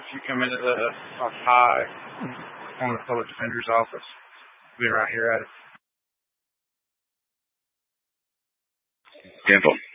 if you come into the high on the public defender's office, we'll be right here at it. 10-4.